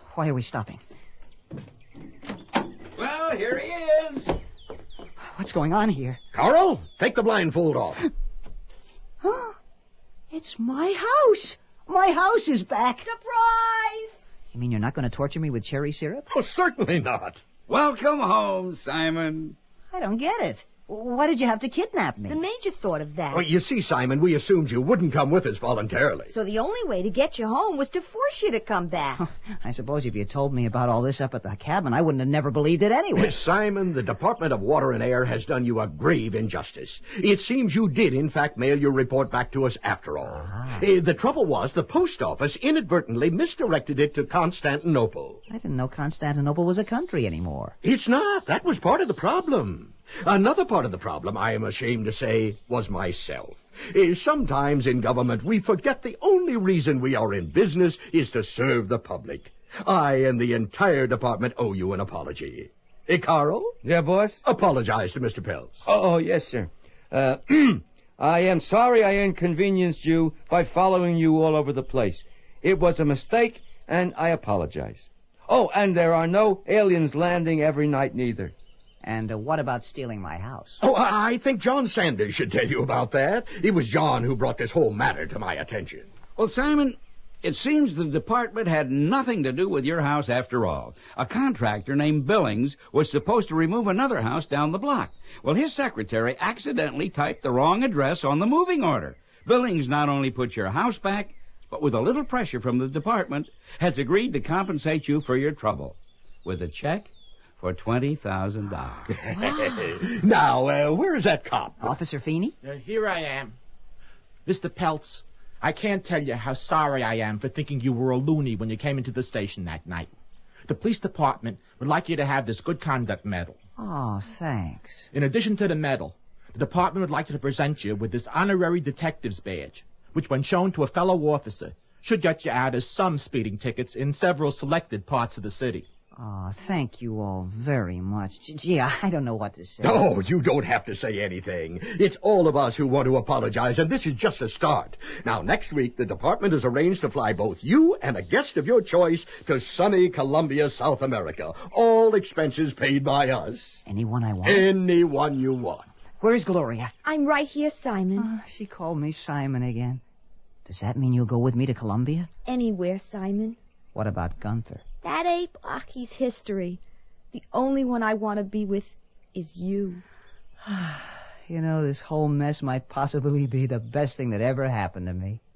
Why are we stopping? Well, here he is. What's going on here? Carl, take the blindfold off. Huh? It's my house. My house is back. Surprise! You mean you're not going to torture me with cherry syrup? Oh, certainly not. Welcome home, Simon. I don't get it. Why did you have to kidnap me? The Major thought of that. Well, you see, Simon, we assumed you wouldn't come with us voluntarily. So the only way to get you home was to force you to come back. I suppose if you had told me about all this up at the cabin, I wouldn't have never believed it anyway. Simon, the Department of Water and Air has done you a grave injustice. It seems you did, in fact, mail your report back to us after all. The trouble was the post office inadvertently misdirected it to Constantinople. I didn't know Constantinople was a country anymore. It's not. That was part of the problem. Another part of the problem, I am ashamed to say, was myself. Sometimes in government we forget the only reason we are in business is to serve the public. I and the entire department owe you an apology. Carl? Yeah, boss? Apologize to Mr. Peltz. Oh, yes, sir. I am sorry I inconvenienced you by following you all over the place. It was a mistake, and I apologize. Oh, and there are no aliens landing every night, neither. And what about stealing my house? Oh, I think John Sanders should tell you about that. It was John who brought this whole matter to my attention. Well, Simon, it seems the department had nothing to do with your house after all. A contractor named Billings was supposed to remove another house down the block. Well, his secretary accidentally typed the wrong address on the moving order. Billings not only put your house back, but with a little pressure from the department, has agreed to compensate you for your trouble with a check for $20,000. Wow. Now, where is that cop? Officer Feeney? Here I am. Mr. Peltz, I can't tell you how sorry I am for thinking you were a loony when you came into the station that night. The police department would like you to have this good conduct medal. Oh, thanks. In addition to the medal, the department would like to present you with this honorary detective's badge, which when shown to a fellow officer, should get you out of some speeding tickets in several selected parts of the city. Oh, thank you all very much. Gee, I don't know what to say. Oh, you don't have to say anything. It's all of us who want to apologize, and this is just a start. Now, next week, the department has arranged to fly both you and a guest of your choice to sunny Colombia, South America. All expenses paid by us. Anyone I want? Anyone you want. Where's Gloria? I'm right here, Simon. She called me Simon again. Does that mean you'll go with me to Colombia? Anywhere, Simon. What about Gunther? That ape, he's history. The only one I want to be with is you. You know, this whole mess might possibly be the best thing that ever happened to me.